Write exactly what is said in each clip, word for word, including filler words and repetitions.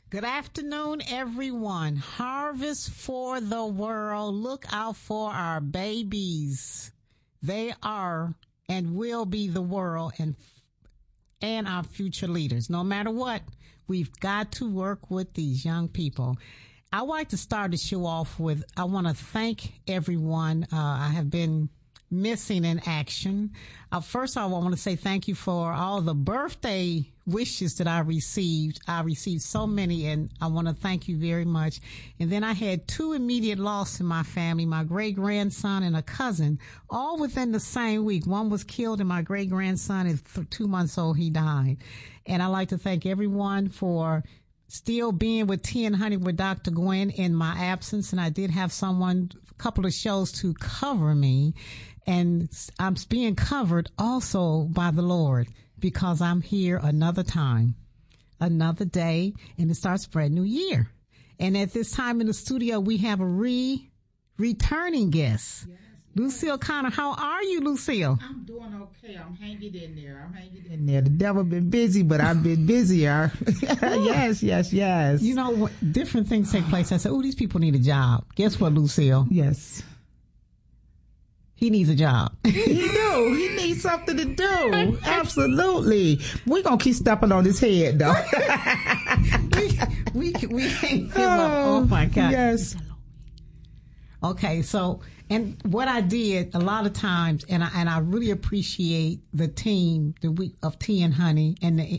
Good afternoon, everyone. Harvest for the world. Look out for our babies. They are and will be the world and and our future leaders. No matter what, we've got to work with these young people. I would like to start the show off with, I want to thank everyone. Uh, I have been missing in action. Uh, first of all, I want to say thank you for all the birthday wishes that I received. I received so many, and I want to thank you very much. And then I had two immediate losses in my family, my great-grandson and a cousin, all within the same week. One was killed, and my great-grandson is two months old. He died. And I'd like to thank everyone for still being with Tea and Honey with Doctor Gwen in my absence. And I did have someone, a couple of shows to cover me. And I'm being covered also by the Lord because I'm here another time, another day, and it starts a brand new year. And at this time in the studio, we have a re returning guest. Yes. Lucille Connor, how are you, Lucille? I'm doing okay. I'm hanging in there. I'm hanging in there. The devil been busy, but I've been busier. yes, yes, yes. You know, different things take place. I said, oh, these people need a job. Guess what, Lucille? Yes. He needs a job. He do. He needs something to do. Absolutely. We're going to keep stepping on his head, though. we, we, we can't give up. Oh, my God. Yes. Okay, so... And what I did a lot of times, and I, and I really appreciate the team the week of Tea and Honey and the,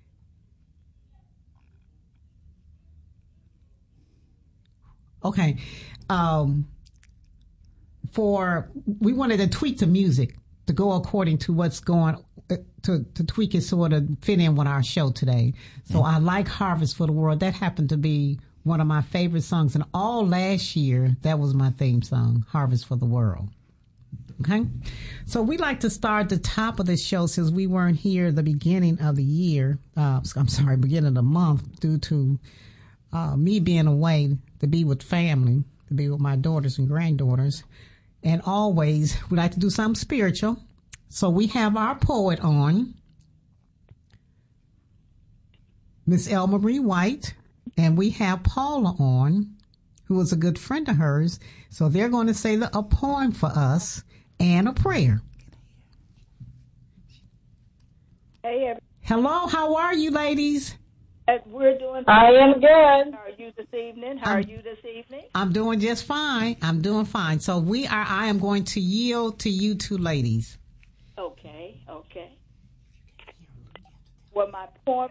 okay, um, for we wanted to tweak the music to go according to what's going to to tweak it sort of fit in with our show today. So I like Harvest for the World. That happened to be one of my favorite songs. And all last year, that was my theme song, Harvest for the World. Okay? So we like to start the top of the show since we weren't here the beginning of the year. Uh, I'm sorry, beginning of the month due to uh, me being away to be with family, to be with my daughters and granddaughters. And always, we like to do something spiritual. So we have our poet on, Miss El Marie White. And we have Paula on, who is a good friend of hers. So they're going to say the, a poem for us and a prayer. Hey, everybody. Hello, how are you, ladies? We're doing. I am good. How are you this evening? How I'm, are you this evening? I'm doing just fine. I'm doing fine. So we are. I am going to yield to you two ladies. Okay. Okay. Well, my poem.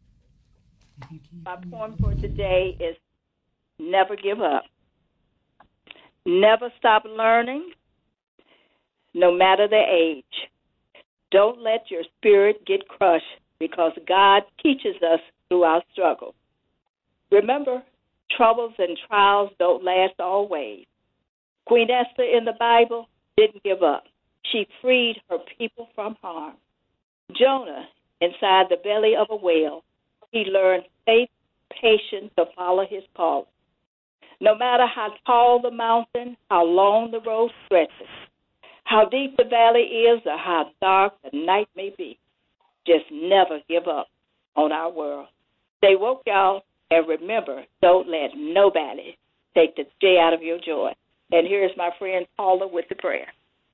My poem for today is never give up. Never stop learning, no matter the age. Don't let your spirit get crushed because God teaches us through our struggle. Remember, troubles and trials don't last always. Queen Esther in the Bible didn't give up. She freed her people from harm. Jonah, inside the belly of a whale, he learned faith, patience to follow his call. No matter how tall the mountain, how long the road stretches, how deep the valley is, or how dark the night may be, just never give up on our world. Stay woke, y'all, and remember, don't let nobody take the joy out of your joy. And here's my friend Paula with the prayer.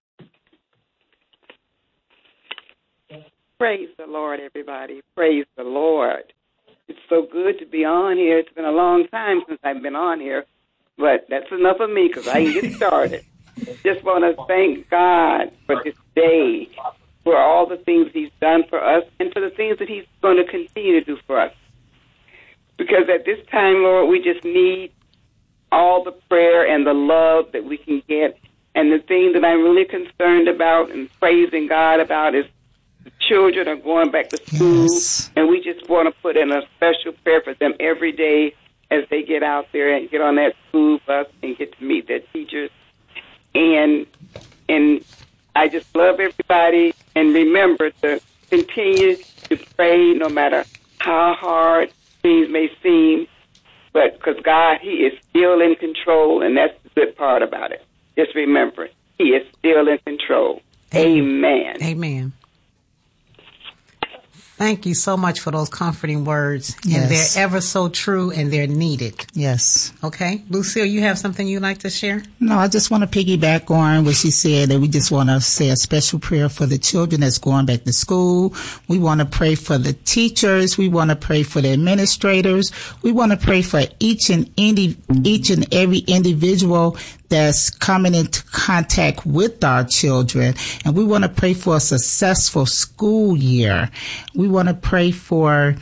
Praise the Lord, everybody. Praise the Lord. It's so good to be on here. It's been a long time since I've been on here, but that's enough of me because I can get started. Just want to thank God for this day, for all the things he's done for us, and for the things that he's going to continue to do for us. Because at this time, Lord, we just need all the prayer and the love that we can get. And the thing that I'm really concerned about and praising God about is the children are going back to school, yes. And we just want to put in a special prayer for them every day as they get out there and get on that school bus and get to meet their teachers. And and I just love everybody, and remember to continue to pray no matter how hard things may seem, but because God, he is still in control, and that's the good part about it. Just remember, he is still in control. Amen. Amen. Thank you so much for those comforting words. Yes. And they're ever so true and they're needed. Yes. Okay. Lucille, you have something you'd like to share? No, I just want to piggyback on what she said, that we just want to say a special prayer for the children that's going back to school. We want to pray for the teachers. We want to pray for the administrators. We want to pray for each and any, each and every individual that's coming into contact with our children. And we want to pray for a successful school year. We want to pray for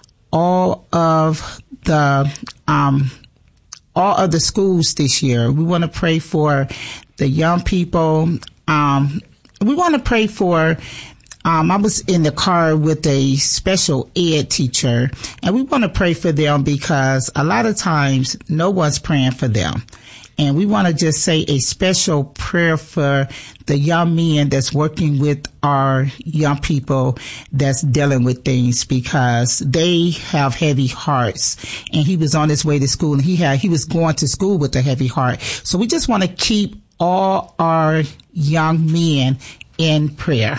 all of the, um, all of the schools this year. We want to pray for the young people. Um, we want to pray for, um, I was in the car with a special ed teacher, and we want to pray for them because a lot of times no one's praying for them. And we want to just say a special prayer for the young men that's working with our young people that's dealing with things, because they have heavy hearts. And he was on his way to school, and he had, he was going to school with a heavy heart. So we just want to keep all our young men in prayer.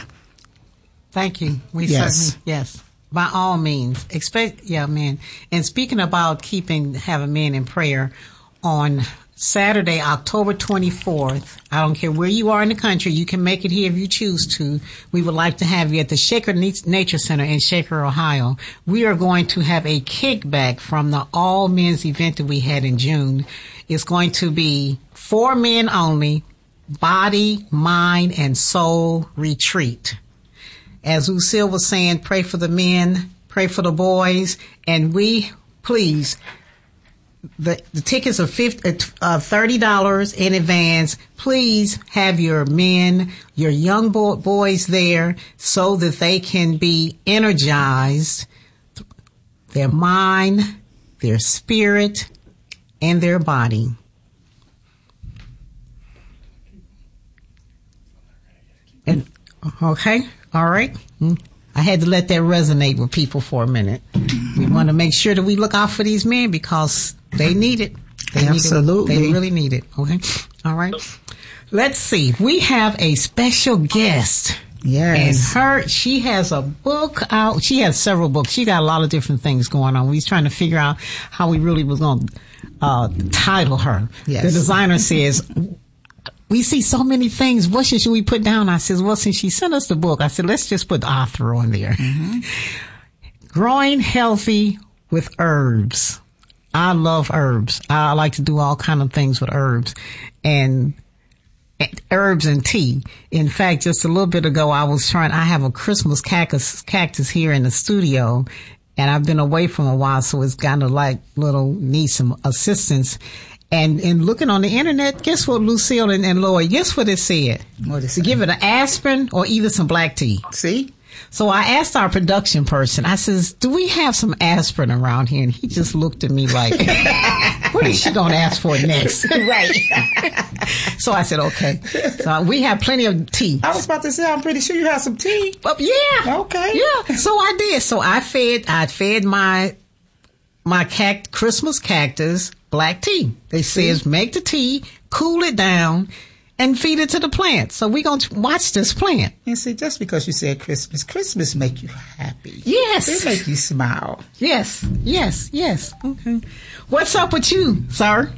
Thank you. We Yes. certainly, yes. By all means, expect, yeah, man. And speaking about keeping, having men in prayer, on Saturday, October twenty-fourth, I don't care where you are in the country, you can make it here if you choose to. We would like to have you at the Shaker Nature Center in Shaker, Ohio. We are going to have a kickback from the all men's event that we had in June. It's going to be for men only, body, mind, and soul retreat. As Lucille was saying, pray for the men, pray for the boys, and we, please, The, the tickets are fifty, uh, thirty dollars in advance. Please have your men, your young bo- boys there so that they can be energized, their mind, their spirit, and their body. And, okay, all right. I had to let that resonate with people for a minute. We want to make sure that we look out for these men because they need it. They Absolutely. Need it. They really need it. Okay. All right. Let's see. We have a special guest. Yes. And her, she has a book out. She has several books. She got a lot of different things going on. We was trying to figure out how we really was going to uh, title her. Yes. The designer says, we see so many things. What should we put down? I said, well, since she sent us the book, I said, let's just put the author on there. Mm-hmm. Growing Healthy with Herbs. I love herbs. I like to do all kind of things with herbs and, and herbs and tea. In fact, just a little bit ago, I was trying, I have a Christmas cactus, cactus here in the studio, and I've been away from a while, so it's kind of like little, need some assistance. And in looking on the internet, guess what, Lucille and, and Lloyd, guess what it said? What is to it? give it an aspirin or either some black tea. See? So I asked our production person, I says, do we have some aspirin around here? And he just looked at me like, what is she going to ask for next? Right. So I said, okay. So we have plenty of tea. I was about to say, I'm pretty sure you have some tea. But yeah. Okay. Yeah. So I did. So I fed, I fed my, my cact- Christmas cactus black tea. They says, make the tea, cool it down, and feed it to the plant. So we're going to watch this plant. And see, just because you said Christmas, Christmas make you happy. Yes. It make you smile. Yes, yes, yes. Okay. What's up with you, sir?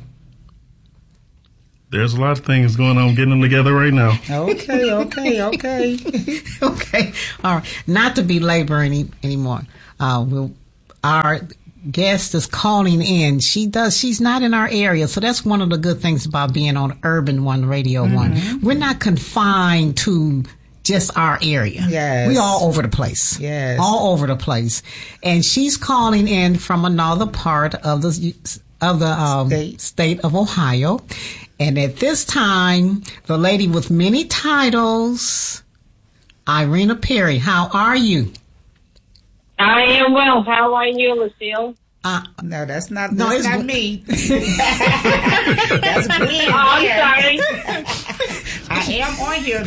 There's a lot of things going on, getting them together right now. Okay, okay, okay. Okay. All right. Not to belabor any anymore. Uh, we'll, our guest is calling in. She does. She's not in our area, so that's one of the good things about being on Urban One Radio mm-hmm. One. We're not confined to just our area. Yes. We all over the place. Yes. All over the place. And she's calling in from another part of the of the um, state. state of Ohio. And at this time, the lady with many titles, Irina Perry. How are you? I am well. How are you, Lucille? Uh, no, that's not. No, that's it's not me. That's Gwen. Oh, I'm sorry. I am on here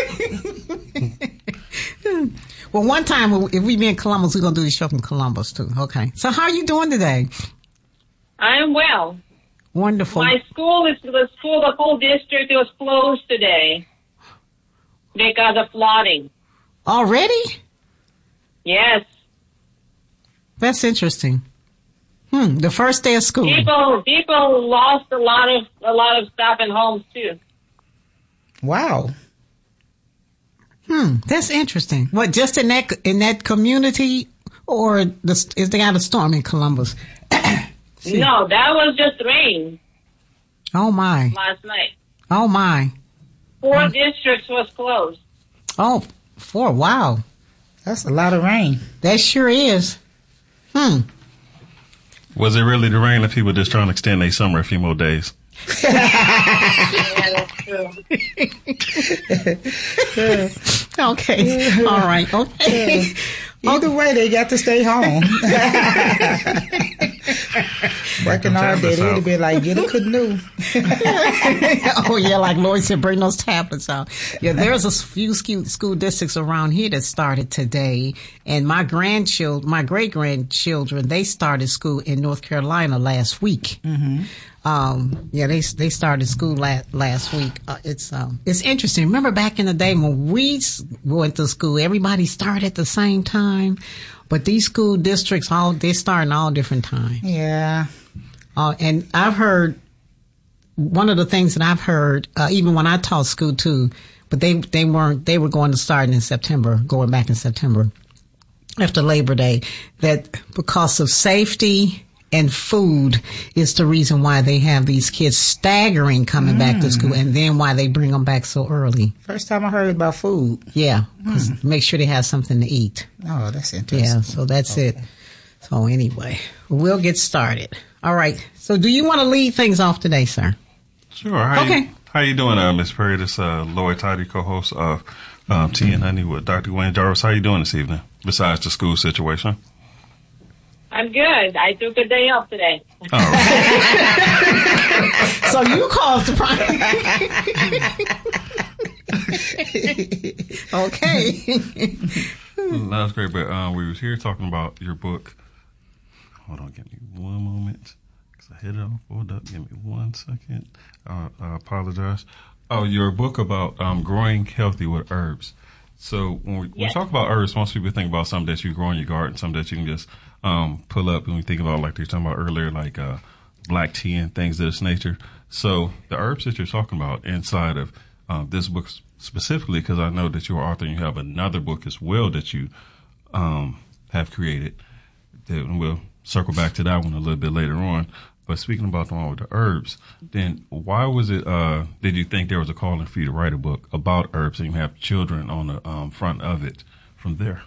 though. Well, one time if we be in Columbus, we're gonna do the show from Columbus too. Okay. So how are you doing today? I am well. Wonderful. My school is the school. The whole district was closed today because of flooding. Already? Yes. That's interesting. Hmm. The first day of school. People people lost a lot of a lot of stuff in homes too. Wow. Hmm. That's interesting. What, just in that in that community, or the, is they got a storm in Columbus? No, that was just rain. Oh my. Last night. Oh my. Four oh. districts was closed. Oh, four. Wow. That's a lot of rain. That sure is. Hmm. Was it really the rain, if people just trying to extend their summer a few more days? Yeah, that's true. Okay. All right. Okay. Either way, they got to stay home. Working all day, they'd be like, get a canoe. Oh, yeah, like Lloyd said, bring those tablets out. Yeah, there's a few school, school districts around here that started today. And my grandchildren, my great-grandchildren, they started school in North Carolina last week. Mm-hmm. Um, yeah, they they started school last, last week. Uh, it's um, it's interesting. Remember back in the day when we went to school, everybody started at the same time, but these school districts all they start in all different times. Yeah. Uh, and I've heard one of the things that I've heard, uh, even when I taught school too, but they they weren't they were going to start in September, going back in September after Labor Day, that because of safety and food is the reason why they have these kids staggering coming mm. back to school, and then why they bring them back so early. First time I heard about food. Yeah, mm. make sure they have something to eat. Oh, that's interesting. Yeah, so that's okay. it. So anyway, we'll get started. All right. So do you want to lead things off today, sir? Sure. How okay. You, how you doing, uh, Miss Perry? This uh, Lloyd Tidy, co-host of um, Tea and Honey with Doctor Wayne Jarvis. How you doing this evening, besides the school situation? I'm good. I took a day off today. All right. So you caused the problem. Okay. No, that's great. But um, we was here talking about your book. Hold on, give me one moment. Because I hit it off. Hold up. Give me one second. Uh, I apologize. Oh, your book about um, growing healthy with herbs. So when we, yes. when we talk about herbs, most people think about something that you grow in your garden, something that you can just um, pull up. And we think about, like they were talking about earlier, like uh, black tea and things of this nature. So the herbs that you're talking about inside of uh, this book specifically, because I know that you're an author and you have another book as well that you um, have created. That we'll circle back to that one a little bit later on. But speaking about the one with the herbs, then why was it, uh, did you think there was a calling for you to write a book about herbs and you have children on the um, front of it from there?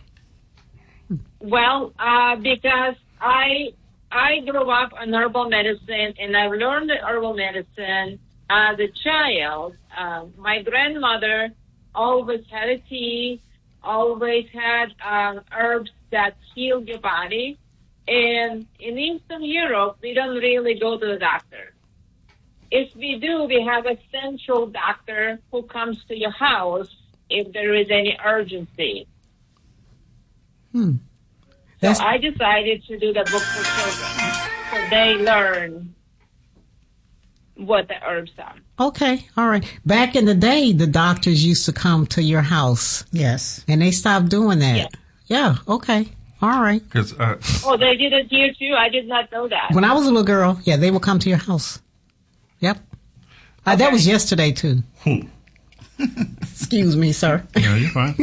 Well, uh, because I I grew up on herbal medicine, and I learned the herbal medicine as a child. Uh, my grandmother always had a tea, always had uh, herbs that healed your body. And in Eastern Europe, we don't really go to the doctor. If we do, we have a central doctor who comes to your house if there is any urgency. Hmm. So I decided to do the book for children, so they learn what the herbs are. Okay, all right. Back in the day, the doctors used to come to your house. Yes. And they stopped doing that. Yes. Yeah, okay. All right. Cause, uh, oh, they did it here too? I did not know that. When I was a little girl, yeah, they would come to your house. Yep. Uh, that was yesterday too. Excuse me, sir. Yeah, you're fine.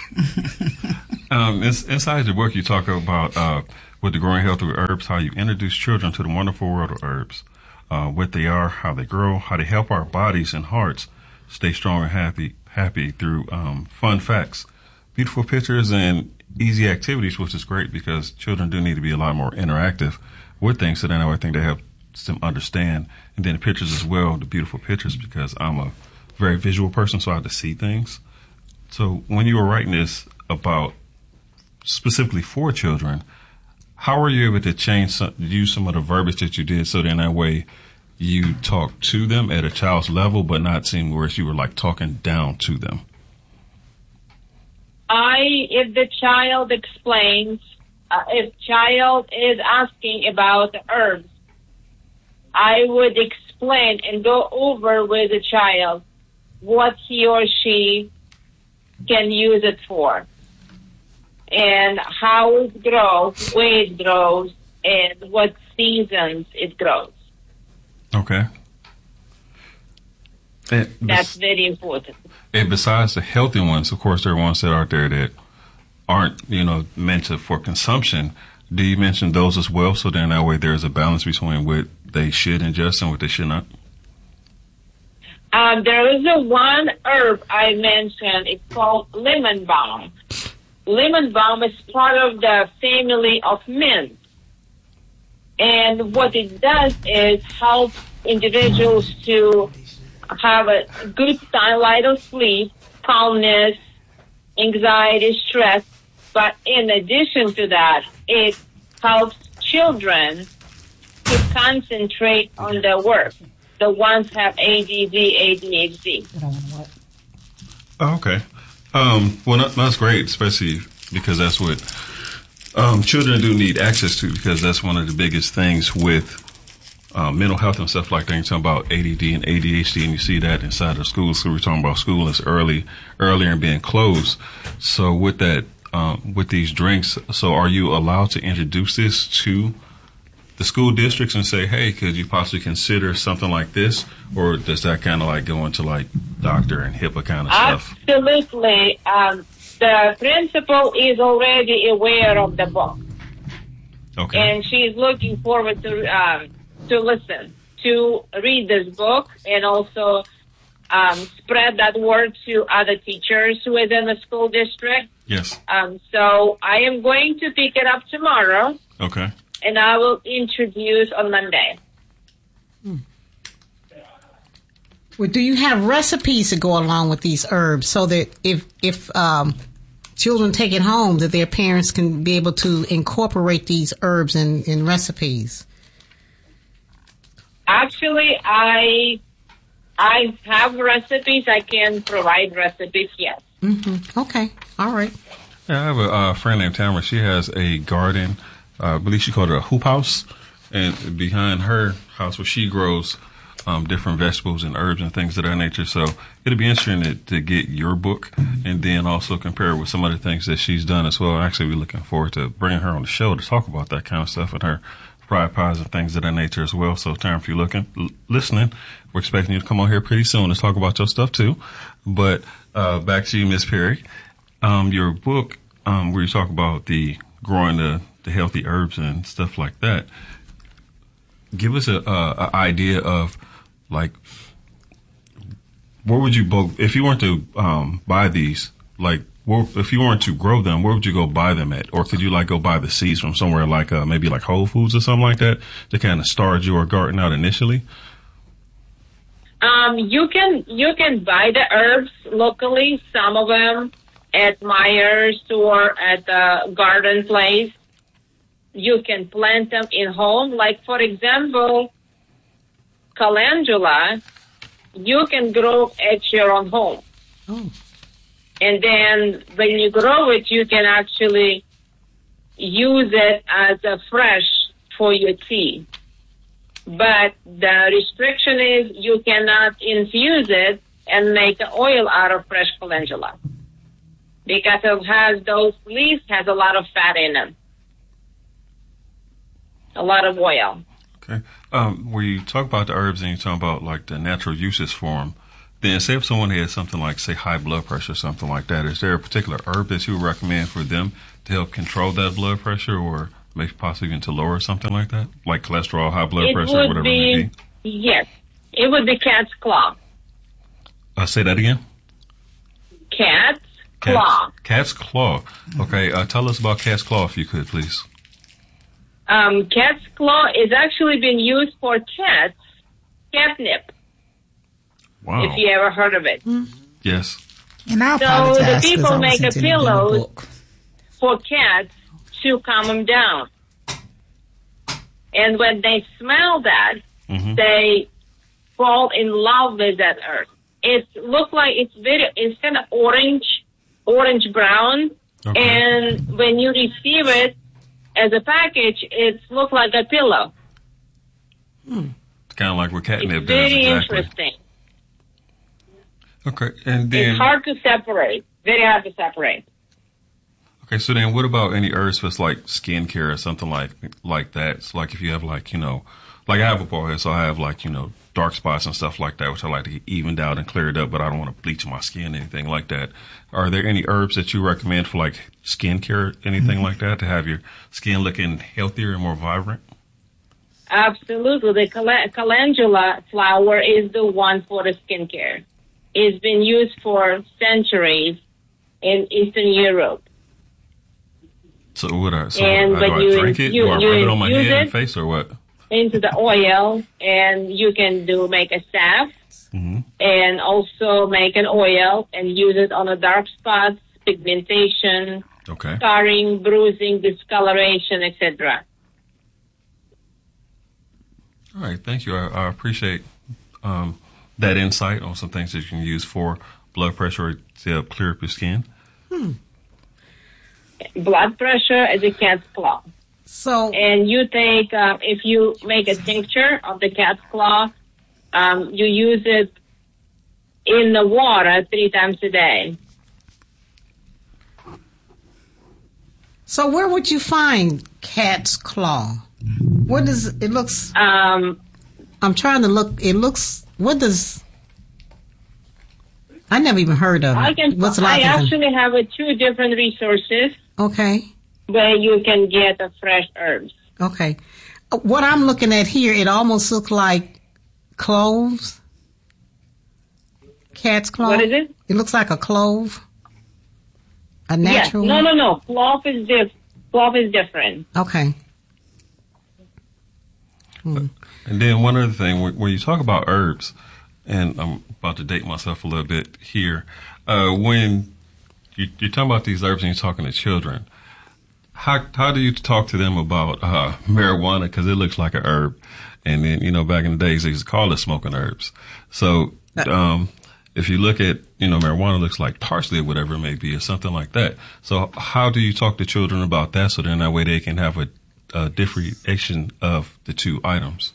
um, it's, inside your book, you talk about uh, with the growing healthy herbs, how you introduce children to the wonderful world of herbs, uh, what they are, how they grow, how they help our bodies and hearts stay strong and happy, happy through um, fun facts, beautiful pictures, and easy activities, which is great because children do need to be a lot more interactive with things. So then I think they help them understand. And then the pictures as well, the beautiful pictures, because I'm a very visual person, so I have to see things. So when you were writing this about specifically for children, how were you able to change some, use some of the verbiage that you did so then that way you talk to them at a child's level, but not seem where you were like talking down to them? I, if the child explains, uh, if child is asking about the herbs, I would explain and go over with the child what he or she can use it for. and how it grows, where it grows, and what seasons it grows. Okay. And That's bes- very important. and besides the healthy ones, of course, there are ones that are out there that aren't, you know, meant to, for consumption. Do you mention those as well? So then that way there's a balance between what they should ingest and what they should not? Um, there is a one herb I mentioned. It's called lemon balm. Lemon balm is part of the family of mint. And what it does is help individuals to have a good light of sleep, calmness, anxiety, stress. But in addition to that, it helps children to concentrate on their work. The ones have A D D, A D H D. Oh, okay. Um, well, that, that's great, especially because that's what um, children do need access to, because that's one of the biggest things with um, mental health and stuff like that. You're talking about A D D and A D H D, and you see that inside of schools. So we're talking about school is early, earlier and being closed. So with that, um, with these drinks, so are you allowed to introduce this to the school districts and say, hey, could you possibly consider something like this? Or does that kind of like go into like doctor and HIPAA kind of stuff? Absolutely. Um, the principal is already aware of the book. Okay. And she's looking forward to um, to listen, to read this book, and also um, spread that word to other teachers within the school district. Yes. Um, so I am going to pick it up tomorrow. Okay. And I will introduce on Monday. Well, do you have recipes to go along with these herbs so that if if um, children take it home, that their parents can be able to incorporate these herbs in, in recipes? Actually, I I have recipes. I can provide recipes, yes. Mm-hmm. Okay. All right. Yeah, I have a uh, friend named Tamara. She has a garden. Uh, I believe she called it a hoop house. And behind her house where she grows um, different vegetables and herbs and things of that nature. So it'll be interesting to, to get your book and then also compare it with some other things that she's done as well. Actually, we're looking forward to bringing her on the show to talk about that kind of stuff and her pride pies and things of that nature as well. So, Tamara, if you're looking, l- listening, we're expecting you to come on here pretty soon to talk about your stuff too. But uh, back to you, Miss Perry. Um, your book, um, where you talk about the growing the, the healthy herbs and stuff like that. Give us a, a, a idea of like, where would you both, if you weren't to um, buy these, like, where, if you weren't to grow them, where would you go buy them at? Or could you like go buy the seeds from somewhere like uh, maybe like Whole Foods or something like that to kind of start your garden out initially? Um, you can you can buy the herbs locally. Some of them at Myers or at the garden place. You can plant them in home. Like, for example, calendula, you can grow at your own home. Oh. And then when you grow it, you can actually use it as a fresh for your tea. But the restriction is you cannot infuse it and make the oil out of fresh calendula, because it has those leaves has a lot of fat in them. A lot of oil. Okay. Um, where you talk about the herbs and you talk about like the natural uses for them, then say if someone has something like, say, high blood pressure or something like that, is there a particular herb that you would recommend for them to help control that blood pressure or maybe possibly even to lower something like that? Like cholesterol, high blood It pressure, or whatever be, it may be? Yes. It would be cat's claw. Uh, say that again? Cat's claw. Cat's, cat's claw. Okay. Uh, tell us about cat's claw if you could, please. Um, cat's claw is actually been used for cats, catnip, Wow. if you ever heard of it. Yes. And I So apologize the 'cause people I make a wasn't in the pillows book. for cats to calm them down. And when they smell that, Mm-hmm. they fall in love with that herb. It looks like it's very, it's kind of orange, orange brown. Okay. And when you receive it as a package, it looks like a pillow. It's kind of like what catnip It's does. very Exactly. interesting. Okay. And then. It's hard to separate. Very hard to separate. Okay, so then what about any herbs that's like skincare or something like like that? It's like if you have like, you know, like I have a bald head, so I have like, you know, dark spots and stuff like that, which I like to get evened out and cleared up, but I don't want to bleach my skin, anything like that. Are there any herbs that you recommend for like skincare, anything like that, to have your skin looking healthier and more vibrant? Absolutely. The cal- calendula flower is the one for the skincare. It's been used for centuries in Eastern Europe. So what? I, so and I, when do I you, drink it? You, do I you rub it on my head it and face or what? Into the oil, and you can do make a salve, mm-hmm. and also make an oil and use it on the dark spots, pigmentation, okay. scarring, bruising, discoloration, et cetera. All right, thank you. I, I appreciate um, that insight on some things that you can use for blood pressure to help clear up your skin. Hmm. Blood pressure is a cat's claw. So, and you take, uh, if you make a tincture of the cat's claw, um, you use it in the water three times a day. So where would you find cat's claw? What does it looks? Um, I'm trying to look. It looks. What does? I never even heard of it. I can. What's I like actually have uh, two different resources. Okay. Where you can get the fresh herbs. Okay. What I'm looking at here, it almost looks like cloves. Cat's claw. What is it? It looks like a clove. A natural. Yes. No, no, no. Clove is diff- Clove is different. Okay. Hmm. And then one other thing, when, when you talk about herbs, and I'm about to date myself a little bit here, uh, when you, you're talking about these herbs and you're talking to children, how how do you talk to them about uh, marijuana? Because it looks like a herb, and then you know back in the days they used to call it smoking herbs. So um, if you look at you know marijuana looks like parsley or whatever it may be or something like that. So how do you talk to children about that? So then that way they can have a, a differentiation of the two items.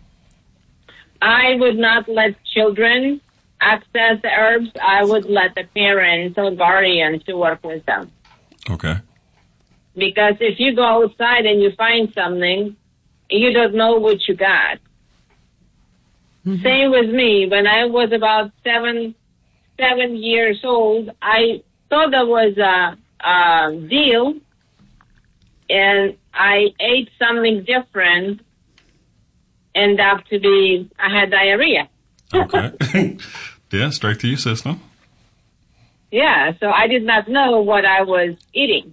I would not let children access the herbs. I would let the parents or guardians to work with them. Okay. Because if you go outside and you find something, you don't know what you got. Mm-hmm. Same with me. When I was about seven, seven years old, I thought there was a, a deal, and I ate something different. Ended up to be, I had diarrhea. Okay. Yeah, straight to your system. Yeah, so I did not know what I was eating.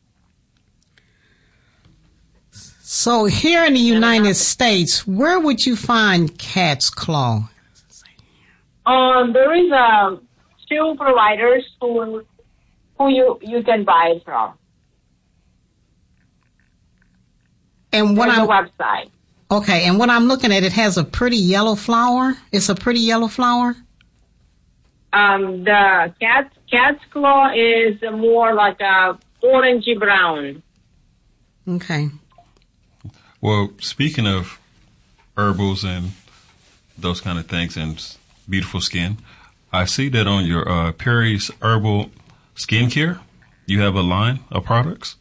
So here in the United States, where would you find cat's claw? Um, there is um, two providers who who you, you can buy it from. And what There's I'm a website. Okay, and what I'm looking at, it has a pretty yellow flower. It's a pretty yellow flower. Um, the cat cat's claw is more like a orangey brown. Okay. Well, speaking of herbals and those kind of things and beautiful skin, I see that on your uh, Perry's Herbal Skincare, you have a line of products.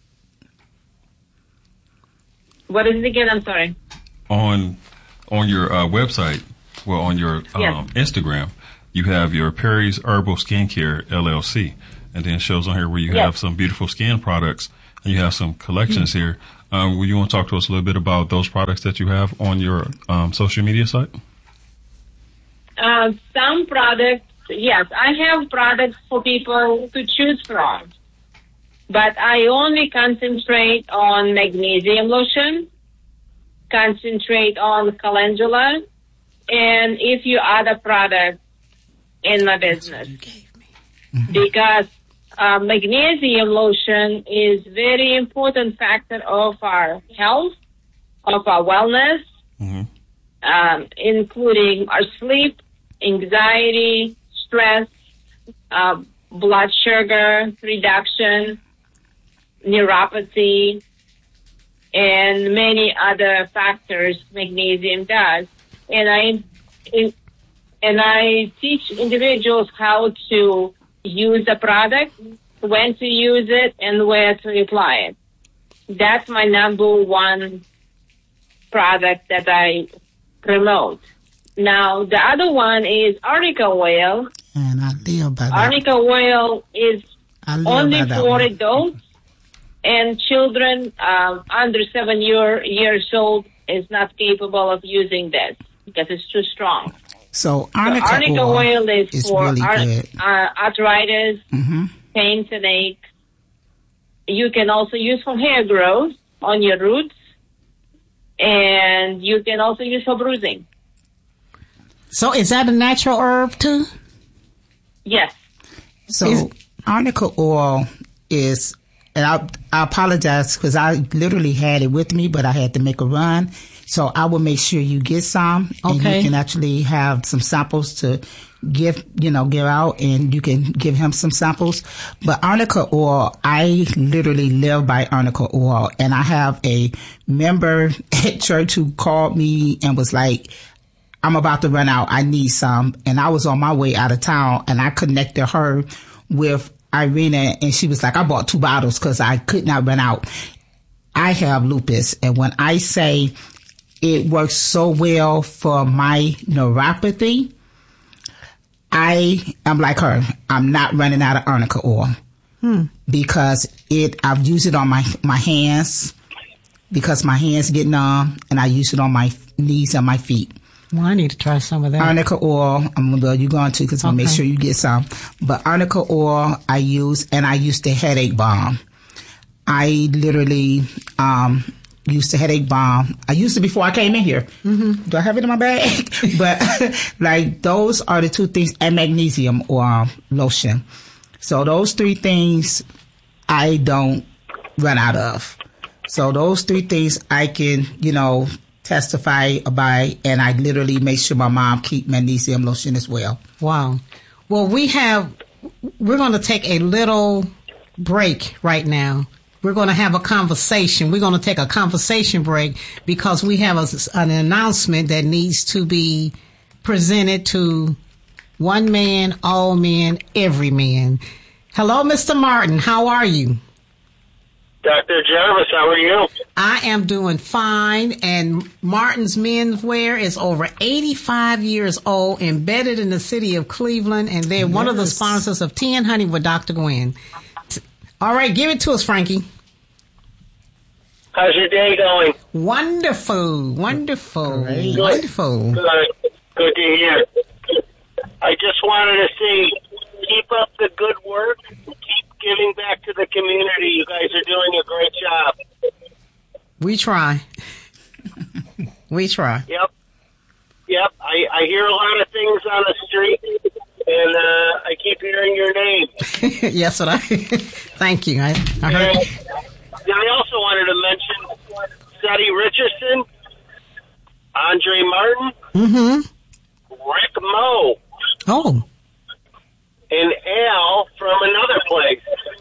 What is it again? I'm sorry. On on your uh, website, well, on your um, yes. Instagram, you have your Perry's Herbal Skincare L L C, and then it shows on here where you yes. have some beautiful skin products, and you have some collections mm-hmm. here. Um, will you want to talk to us a little bit about those products that you have on your um, social media site? Uh, some products, yes, I have products for people to choose from, but I only concentrate on magnesium lotion, concentrate on calendula, and if you add a product in my business. Because uh, magnesium lotion is very important factor of our health, of our wellness, mm-hmm. um, including our sleep, anxiety, stress, uh, blood sugar reduction, neuropathy, and many other factors magnesium does. And I it, and I teach individuals how to use the product when to use it, and where to apply it. That's my number one product that I promote. Now, the other one is arnica oil. And I live by that. Arnica oil is I live only by that for one. adults, and children um, under seven year, years old is not capable of using this because it's too strong. So So arnica, arnica oil, oil is, is for really ar- good. uh, arthritis, Mm-hmm. pains and aches. You can also use for hair growth on your roots, and you can also use for bruising. So is that a natural herb too? Yes. So Is- arnica oil is, and I, I apologize because I literally had it with me, but I had to make a run. So I will make sure you get some, and Okay. you can actually have some samples to give, you know, give out, and you can give him some samples. But arnica oil, I literally live by arnica oil, and I have a member at church who called me and was like, I'm about to run out. I need some. And I was on my way out of town, and I connected her with Irina, and she was like, I bought two bottles because I could not run out. I have lupus, and when I say it works so well for my neuropathy, I am like her. I'm not running out of arnica oil because it. I've used it on my my hands because my hands get numb, and I use it on my knees and my feet. Well, I need to try some of that. Arnica oil, I'm well, you're going to because I'm gonna make Okay. sure you get some. But arnica oil, I use, and I use the headache balm. I literally um, used the headache balm. I used it before I came in here. Mm-hmm. Do I have it in my bag? But like those are the two things, and magnesium or lotion. So those three things I don't run out of. So those three things I can, you know, testify about, and I literally make sure my mom keep magnesium lotion as well. Wow. Well, we have, we're going to take a little break right now. We're going to have a conversation. We're going to take a conversation break because we have a, an announcement that needs to be presented to one man, all men, every man. Hello, Mister Martin. How are you? Doctor Jarvis, how are you? I am doing fine, and Martin's Menswear is over eighty-five years old, embedded in the city of Cleveland, and they're one of the Yes. sponsors of Tea and Honey with Doctor Gwen. All right, give it to us, Frankie. How's your day going? Wonderful, wonderful, Great. wonderful. Good. Good to hear. I just wanted to say, keep up the good work. Keep giving back to the community. You guys are doing a great job. We try. We try. Yep. Yep. I, I hear a lot of things on the street, and uh, I keep hearing your name. Yes, what I. Thank you. I, I And heard. I also wanted to mention Seti Richardson, Andre Martin, Mm-hmm. Rick Moe, Oh, and Al from another place.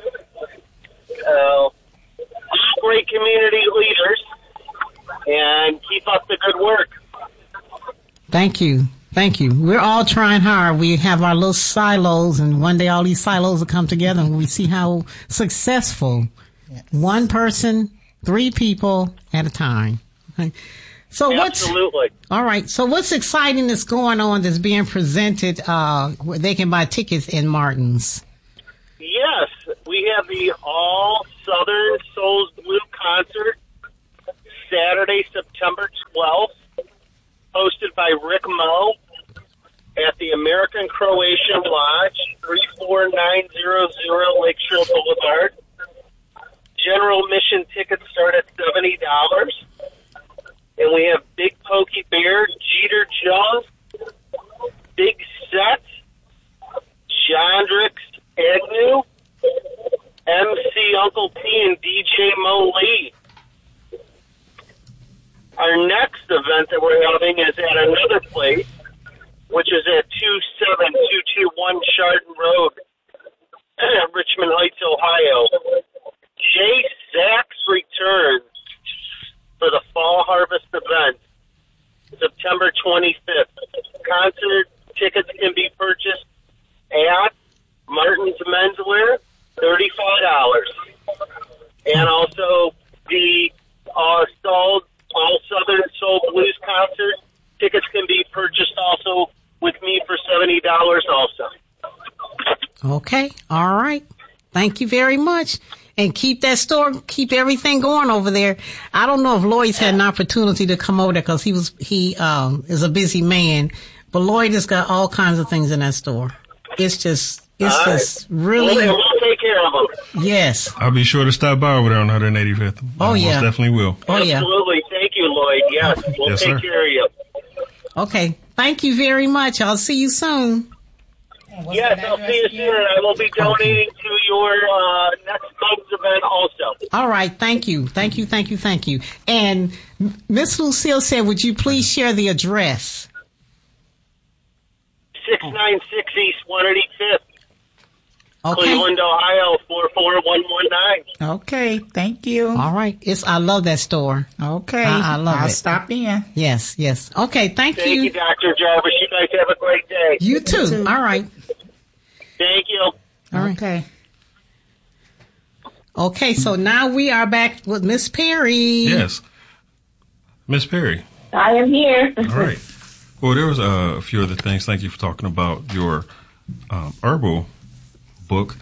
Uh, great community leaders, and keep up the good work. thank you. Thank you. We're all trying hard. We have our little silos, and one day all these silos will come together, and we see how successful one person, three people at a time. Okay. So what's Absolutely. all right? So what's exciting that's going on that's being presented? Uh, where they can buy tickets in Martin's. Yes, we have the All Southern Souls Blue concert Saturday, September twelfth, hosted by Rick Moe at the American Croatian Lodge, three four nine zero zero Lakeshore Boulevard. General admission tickets start at seventy dollars. And we have Big Pokey Bear, Jeter Jones, Big Set, Jondrix Agnew, M C Uncle P, and D J Mo Lee. Our next event that we're having is at another place, which is at two seven two two one Chardon Road, Richmond Heights, Ohio. Jay Zach's returns for the Fall Harvest event, September twenty-fifth. Concert tickets can be purchased at Martin's Menswear, thirty-five Southern Soul Blues concert. Tickets can be purchased also with me for seventy dollars also. Okay. All right. Thank you very much. And keep that store, keep everything going over there. I don't know if Lloyd's had an opportunity to come over there because he was, he, um, is a busy man, but Lloyd has got all kinds of things in that store. It's just, it's all just right. really. We'll, we'll take care of them. Yes. I'll be sure to stop by over there on one eighty-fifth. Oh, I yeah. Most definitely will. Oh, yeah. Absolutely. Thank you, Lloyd. Yes. We'll Yes, take sir. care of you. Okay. Thank you very much. I'll see you soon. Yes, I'll see you soon, and I will be donating to your uh, next month's event also. All right. Thank you. Thank you. Thank you. Thank you. And Miss Lucille said, would you please share the address? six ninety-six East one eighty-fifth, Okay. Cleveland, Ohio, four four one one nine. Okay, thank you. All right. It's, I love that store. Okay, I, I love I'll it. stop in. Yes. Yes. Okay. Thank, Thank you, Doctor Jarvis. You guys have a great day. You too. too. All right. Thank you. All right. Okay. Okay. So now we are back with Miss Perry. Yes. Miss Perry. I am here. All right. Well, there was uh, a few other things. Thank you for talking about your um, herbal book.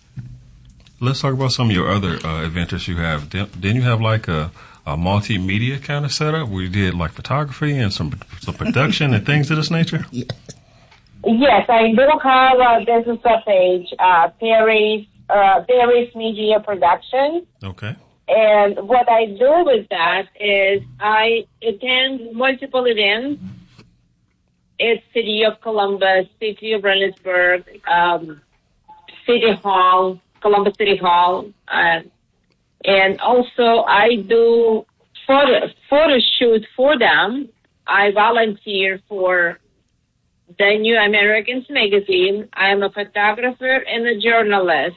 Let's talk about some of your other uh, adventures you have. Didn't didn't you have like a, a multimedia kind of setup where you did like photography and some some production and things of this nature? Yeah. Yes, I do have a business page, uh, Perry's, uh, Perry's Media Production. Okay. And what I do with that is I attend multiple events. It's City of Columbus, City of Reynoldsburg, um, City Hall, Columbus City Hall, uh, and also I do photo photo shoot for them. I volunteer for the New Americans magazine. I'm a photographer and a journalist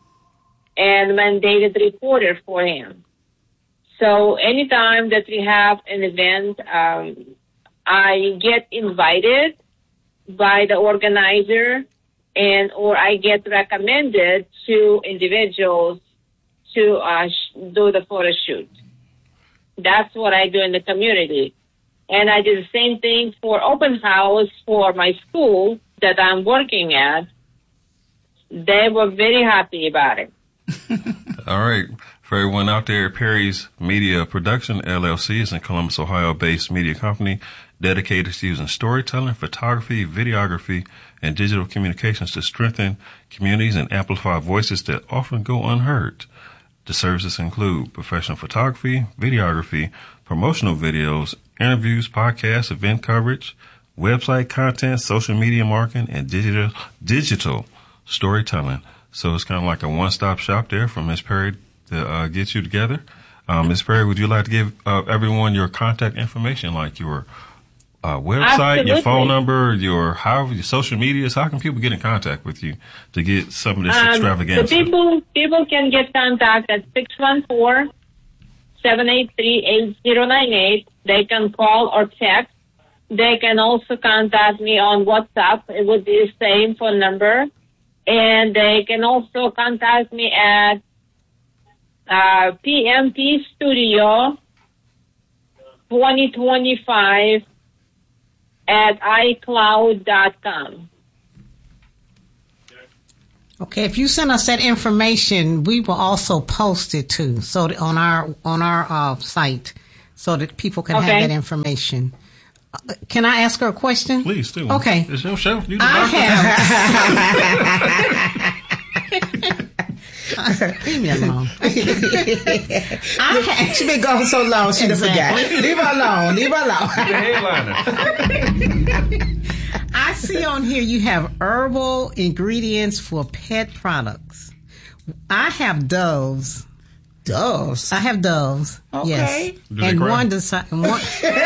and mandated reporter for him. So anytime that we have an event, um, I get invited by the organizer and or I get recommended to individuals to uh, sh- do the photo shoot. That's what I do in the community. And I did the same thing for open house for my school that I'm working at. They were very happy about it. All right. For everyone out there, Perry's Media Production, L L C, is a Columbus, Ohio-based media company dedicated to using storytelling, photography, videography, and digital communications to strengthen communities and amplify voices that often go unheard. The services include professional photography, videography, promotional videos, interviews, podcasts, event coverage, website content, social media marketing, and digital digital storytelling. So it's kind of like a one-stop shop there for Miz Perry to uh, get you together. Um, Miz Perry, would you like to give uh, everyone your contact information, like your uh, website, Absolutely. your phone number, your how your social medias? How can people get in contact with you to get some of this Um, extravaganza? the people people can get contact at six one four, seven eight three, eight zero nine eight. They can call or text. They can also contact me on WhatsApp. It would be the same phone number. And they can also contact me at uh, P M P Studio twenty twenty-five at iCloud dot com. Okay, if you send us that information, we will also post it too, so that on our on our uh, site, so that people can Okay. have that information. Uh, can I ask her a question? Please do. Okay. It's your show. You the I doctor. have. Leave me alone. I have. She been gone so long, she done Exactly. forgot. Leave her alone. Leave her alone. The headliner. I see on here you have herbal ingredients for pet products. I have doves. Doves. I have doves. Okay. Yes. Do they And cry? one decide and one,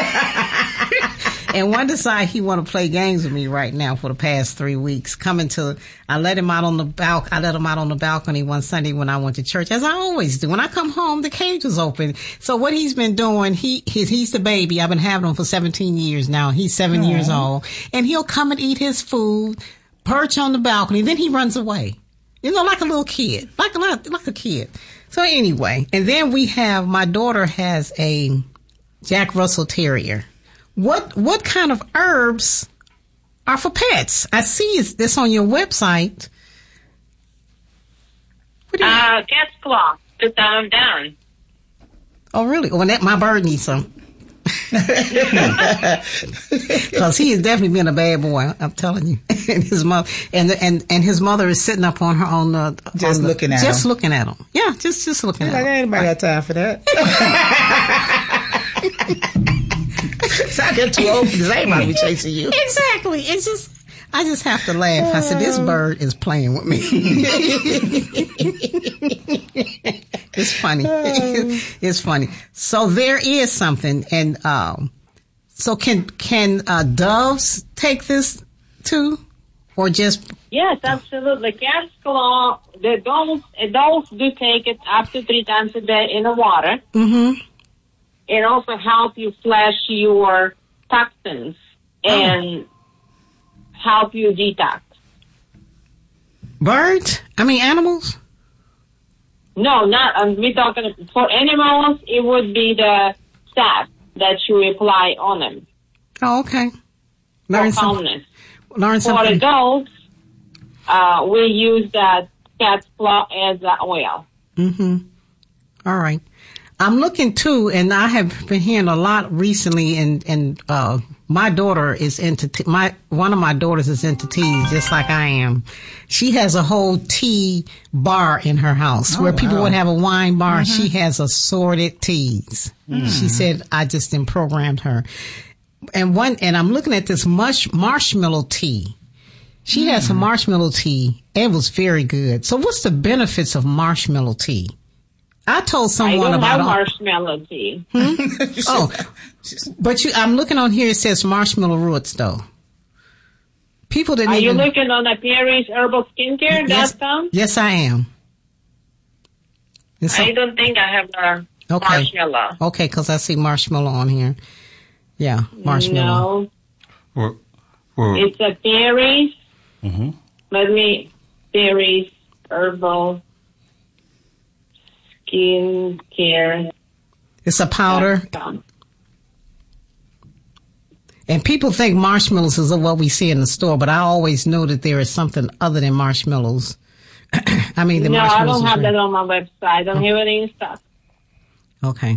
and one decide he want to play games with me right now for the past three weeks. Coming to, I let him out on the balc. I let him out on the balcony one Sunday when I went to church, as I always do. When I come home, the cage was open. So what he's been doing, he he's, he's the baby. I've been having him for seventeen years now. He's seven Aww. years old, and he'll come and eat his food, perch on the balcony. Then he runs away. You know, like a little kid, like a like a kid. So anyway, and then we have, my daughter has a Jack Russell Terrier. What what kind of herbs are for pets? I see it's, it's on your website. What do you Uh, cat's claw to calm him down. Oh, really? Well, that my bird needs some. Because he has definitely been a bad boy. I'm telling you. and his mother and and and his mother is sitting up on her on the Just on the, looking at just him. looking at him. Yeah, just just looking Like, at him. anybody got time for that? So I get too old for this. Ain't nobody be chasing you. Exactly. It's just I just have to laugh. I said, this bird is playing with me. It's funny. It's funny. So there is something, and um, so can can uh, doves take this too, or just? Yes, absolutely. Cat's claw, the adults, adults do take it up to three times a day in the water. Mm-hmm. It also helps you flush your toxins and help you detox. Birds? I mean animals? No, not, um, we're talking, for animals, it would be the sap that you apply on them Oh, okay. for Learn something. calmness. Learn For something. adults, uh, we use that cat's claw as uh, oil. Mm-hmm. All right. I'm looking too, and I have been hearing a lot recently, and, and, uh, my daughter is into, t- my, one of my daughters is into teas, just like I am. She has a whole tea bar in her house Oh, where people wow. would have a wine bar. She has assorted teas. She said, I just then programmed her. And one, and I'm looking at this mush, marshmallow tea. She had some marshmallow tea. It was very good. So what's the benefits of marshmallow tea? I told I someone don't about have it. marshmallow tea. Oh, but you, I'm looking on here. It says marshmallow roots, though. People didn't Are you even. looking on a Perry's Herbal Skincare yes, dot com? yes, I am. It's I on- don't think I have the Okay. marshmallow. okay, because I see marshmallow on here. Yeah, marshmallow. No, Well, well, it's a Perry's. hmm Let me, Perry's Herbal Skincare. It's a powder, dot com. and people think marshmallows is what we see in the store, but I always know that there is something other than marshmallows. I mean, the No, I marshmallows. don't is have real. that on my website. I don't have any in stock. Okay.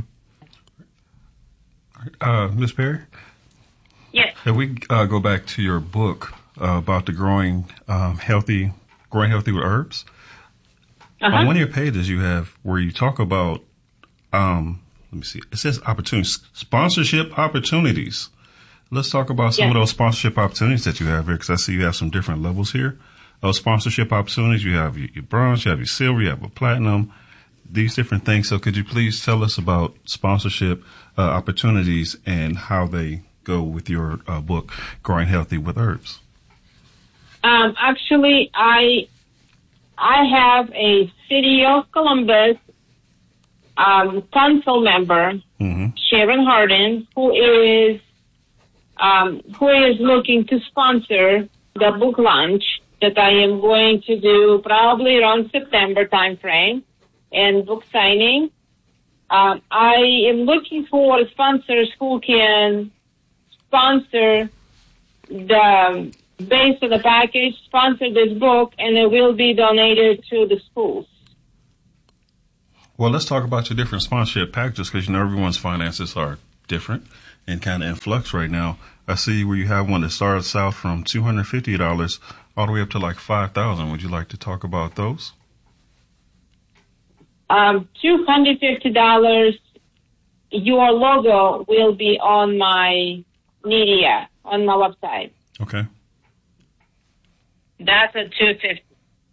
uh, Miss Perry, Yes. if we uh, go back to your book uh, about the growing um, healthy, growing healthy with herbs. Uh-huh. On one of your pages, you have where you talk about, um, let me see, it says opportunities, sponsorship opportunities. Let's talk about some Yes. of those sponsorship opportunities that you have here, because I see you have some different levels here. Those sponsorship opportunities, you have your, your bronze, you have your silver, you have a platinum, these different things. So could you please tell us about sponsorship uh, opportunities and how they go with your uh, book, Growing Healthy with Herbs? Um, actually, I I have a City of Columbus um, council member, Mm-hmm. Sharon Harden, who is um, who is looking to sponsor the book launch that I am going to do probably around September timeframe and book signing. Um, I am looking for sponsors who can sponsor the based on the package, sponsor this book, and it will be donated to the schools. Well, let's talk about your different sponsorship packages, because you know everyone's finances are different and kind of in flux right now. I see where you have one that starts out from two hundred fifty dollars all the way up to like five thousand dollars. Would you like to talk about those? Um, two hundred fifty dollars, your logo will be on my media, on my website. Okay. That's a two hundred fifty dollars.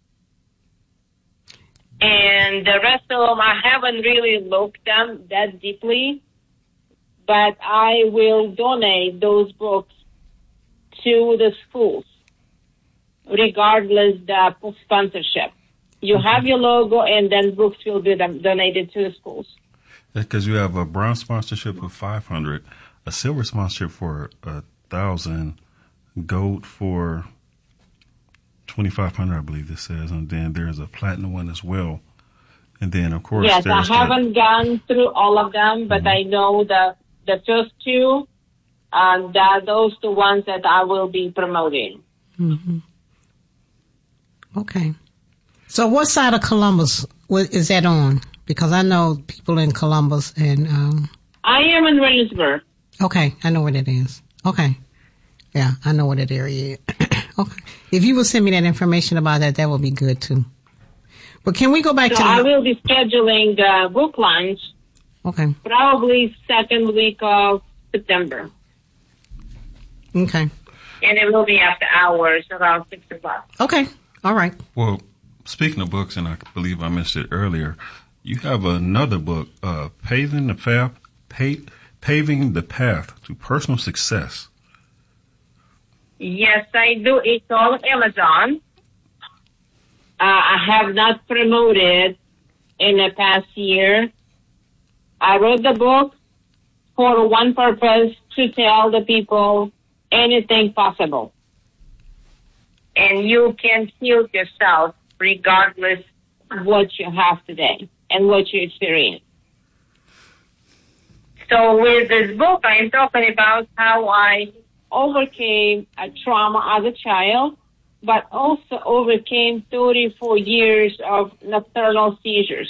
And the rest of them, I haven't really looked them that deeply, but I will donate those books to the schools, regardless the sponsorship. You have your logo, and then books will be don- donated to the schools. Because you have a bronze sponsorship of five hundred dollars, a silver sponsorship for a thousand, gold for twenty-five hundred dollars, I believe this says, and then there's a platinum one as well. And then, of course, Yes, I there's the- haven't gone through all of them, but I know the the first two, uh, that those the ones that I will be promoting. Mm-hmm. Okay. So what side of Columbus what is that on? Because I know people in Columbus and... Um, I am in Reynoldsburg. Okay, I know where that is. Okay. Yeah, I know where that area is. Okay. If you will send me that information about that, that would be good too. But can we go back so to... I will be scheduling the book launch. Okay. Probably second week of September. Okay. And it will be after hours, around six o'clock. Okay. All right. Well, speaking of books, and I believe I mentioned it earlier, you have another book, uh, Paving the Path, pa- Paving the Path to Personal Success. Yes, I do. It's on Amazon. Uh, I have not promoted in the past year. I wrote the book for one purpose, to tell the people anything possible. And you can heal yourself regardless of what you have today and what you experience. So with this book, I am talking about how I overcame a trauma as a child, but also overcame thirty-four years of nocturnal seizures.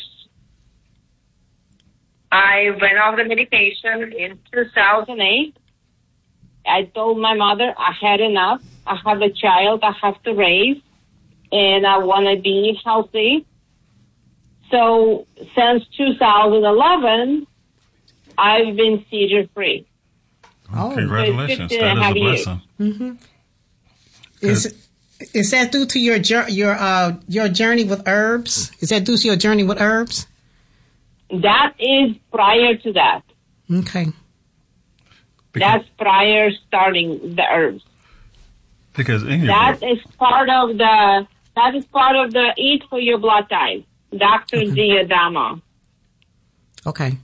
I went off the medication in two thousand eight. I told my mother I had enough. I have a child I have to raise, and I want to be healthy. So since two thousand eleven, I've been seizure-free. Oh, congratulations. That is a blessing. Mm-hmm. Is, is that due to your your uh, your journey with herbs? Is that due to your journey with herbs? That is prior to that. Okay. Because, That's prior starting the herbs. Because in your That book, is part of the that is part of the Eat for Your Blood Type, Doctor Okay. Diadama. Okay.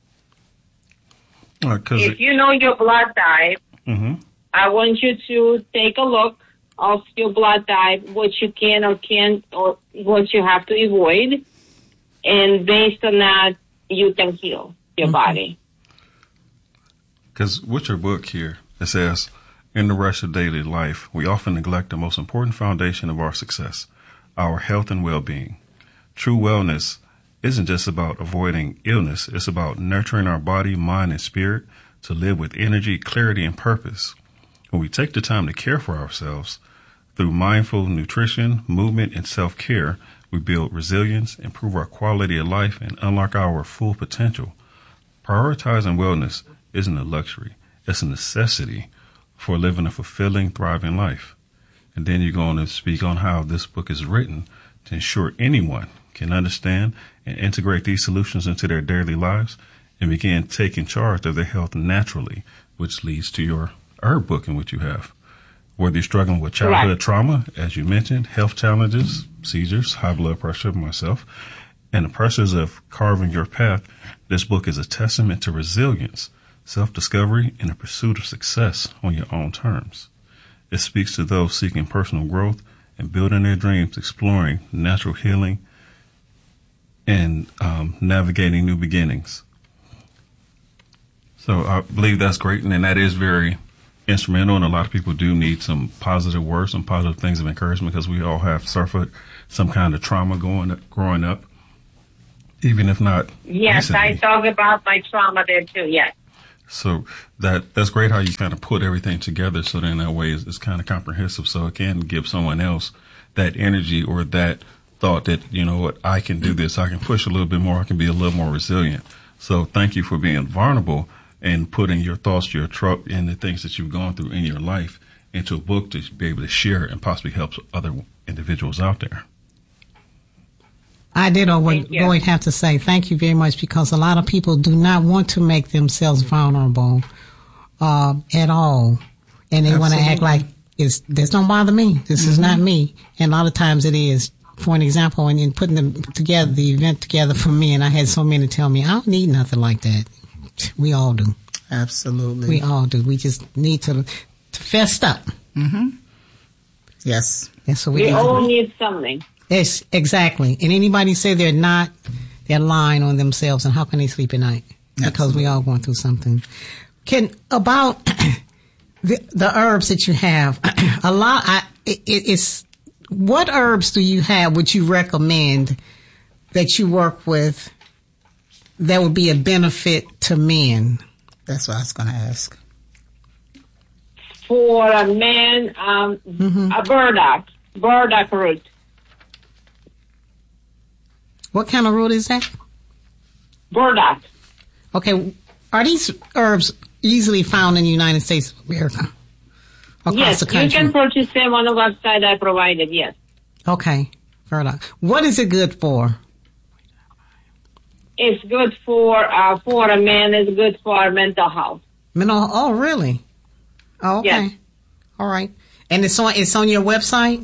uh, 'cause If it- you know your blood type, mhm. I want you to take a look of your blood type, what you can or can't, or what you have to avoid, and based on that, you can heal your Mm-hmm. body. Because with your book here, it says, in the rush of daily life, we often neglect the most important foundation of our success, our health and well-being. True wellness isn't just about avoiding illness. It's about nurturing our body, mind, and spirit to live with energy, clarity, and purpose. When we take the time to care for ourselves through mindful nutrition, movement, and self-care, we build resilience, improve our quality of life, and unlock our full potential. Prioritizing wellness isn't a luxury. It's a necessity for living a fulfilling, thriving life. And then you're going to speak on how this book is written to ensure anyone can understand and integrate these solutions into their daily lives and begin taking charge of their health naturally, which leads to your herb book in which you have. Whether you're struggling with childhood Right. trauma, as you mentioned, health challenges, seizures, high blood pressure, myself, and the pressures of carving your path, this book is a testament to resilience, self-discovery, and the pursuit of success on your own terms. It speaks to those seeking personal growth and building their dreams, exploring natural healing, and um, navigating new beginnings. So I believe that's great, and that is very instrumental, and a lot of people do need some positive words, some positive things of encouragement, because we all have suffered some kind of trauma going growing up, even if not Yes, recently. I talk about my trauma there too, yes. So that that's great how you kind of put everything together, so then that way it's, it's kind of comprehensive, so it can give someone else that energy or that thought that, you know what, I can do this, I can push a little bit more, I can be a little more resilient. So thank you for being vulnerable and putting your thoughts, your truck, and the things that you've gone through in your life into a book to be able to share and possibly help other individuals out there. I did Thank you. going to have to say thank you very much, because a lot of people do not want to make themselves vulnerable uh, at all. And they want to act like it's, this don't bother me. This is not me. And a lot of times it is. For an example, and in putting them together, the event together for me, and I had so many tell me, I don't need nothing like that. We all do. Absolutely. We all do. We just need to, to fess up. Mm-hmm. Yes. That's what we, We need. all need something. Yes, exactly. And anybody say they're not, they're lying on themselves, and how can they sleep at night? because we all going through something. Can about the, the herbs that you have, a lot. I, it, it's what herbs do you have? Would you recommend that you work with that would be a benefit to men? That's what I was going to ask. For a man, um, Mm-hmm. a burdock, burdock root. What kind of root is that? Burdock. Okay, are these herbs easily found in the United States of America? Across Yes, the you country? can purchase them on the website I provided, yes. Okay, burdock. What is it good for? It's good for, uh, for a man, it's good for mental health. Mental, oh, really? Oh, okay. Yes. All right. And it's on, it's on your website?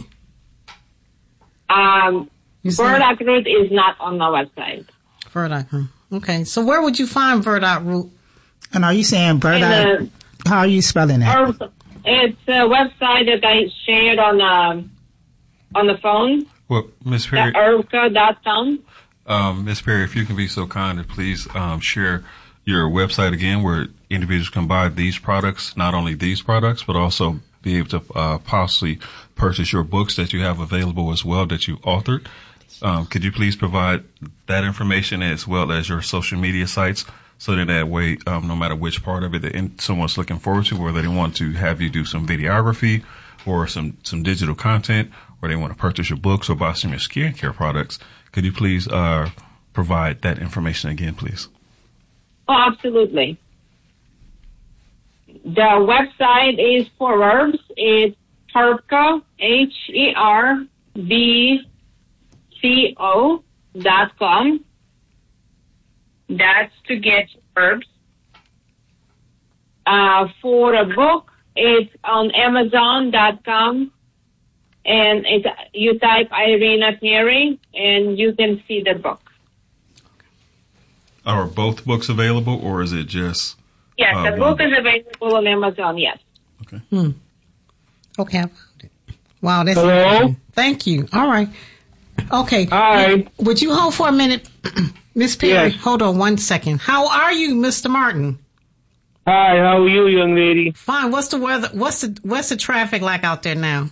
Um, You said- burdock root is not on the website. Burdock. huh? Okay. So where would you find burdock root? And are you saying burdock? And, How are you spelling that? Herbs, it's a website that I shared on, um, on the phone, Well, Miss Perry, herbca dot com. um, Miss Perry, if you can be so kind and please um, share your website again, where individuals can buy these products, not only these products, but also be able to uh, possibly purchase your books that you have available as well that you authored. Um, could you please provide that information as well as your social media sites, so that that way, um, no matter which part of it that in, someone's looking forward to, whether they want to have you do some videography or some, some digital content, or they want to purchase your books or buy some of your skincare products, could you please uh, provide that information again, please? Oh, absolutely. The website is for herbs. It's Herbco, H E R B C O dot com. That's to get herbs. Uh, for a book, it's on Amazon dot com. And it's, you type Irina Perry, and you can see the book. Are both books available, or is it just? Yes, uh, the one book is available on Amazon, yes. Okay. Hmm. Okay, I found it. Wow, that's Hello? interesting. Thank you. All right. Okay. Hi. Would you hold for a minute, Miss Perry? Yes. Hold on one second. How are you, Mister Martin? Hi, how are you, young lady? Fine. What's the weather? What's the what's the traffic like out there now?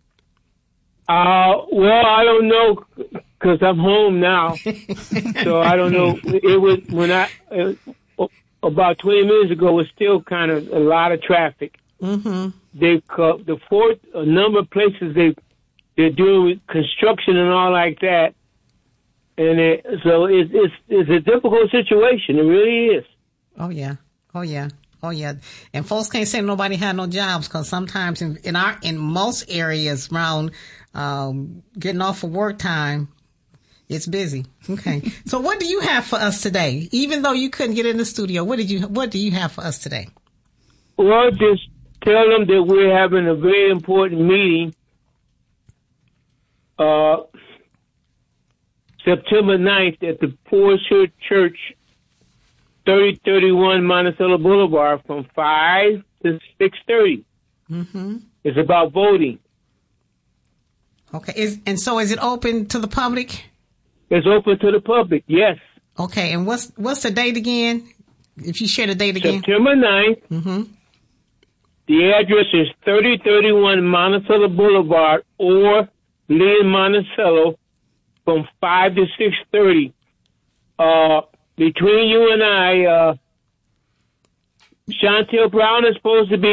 Uh, well, I don't know, because I'm home now, so I don't know. It was when I uh, about twenty minutes ago. It was still kind of a lot of traffic. Mm-hmm. They've cut the fourth a number of places they they're doing construction and all like that, and it, so it's it's it's a difficult situation. It really is. Oh yeah. Oh yeah. Oh yeah. And folks can't say nobody had no jobs, because sometimes in, in our in most areas around um, getting off of work time, it's busy. Okay. So what do you have for us today? Even though you couldn't get in the studio, what did you what do you have for us today? Well, just tell them that we're having a very important meeting uh, September ninth at the Portia Church, thirty thirty-one Monticello Boulevard, from five to six thirty. Mm-hmm. It's about voting. Okay. Is and so is it open to the public? It's open to the public, yes. Okay. And what's what's the date again? If you share the date again. September ninth. Mm-hmm. The address is thirty thirty-one Monticello Boulevard, or Lee and Monticello, from five to six thirty. Uh, between you and I, uh, Chantel Brown is supposed to be